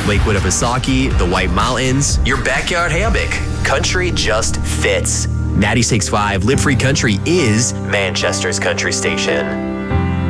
Lakewood Apisaki, the White Mountains. Your backyard hammock. Country just fits. 96.5 Live Free Country is Manchester's country station.